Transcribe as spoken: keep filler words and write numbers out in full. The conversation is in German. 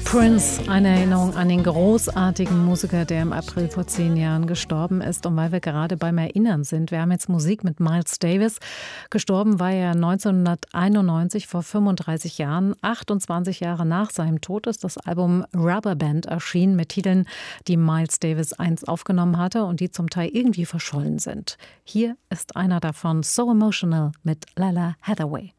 Prince, eine Erinnerung an den großartigen Musiker, der im April vor zehn Jahren gestorben ist. Und weil wir gerade beim Erinnern sind, wir haben jetzt Musik mit Miles Davis. Gestorben war er neunzehnhunderteinundneunzig, vor fünfunddreißig Jahren. achtundzwanzig Jahre nach seinem Tod ist das Album Rubber Band erschienen mit Titeln, die Miles Davis einst aufgenommen hatte und die zum Teil irgendwie verschollen sind. Hier ist einer davon, So Emotional mit Lalah Hathaway.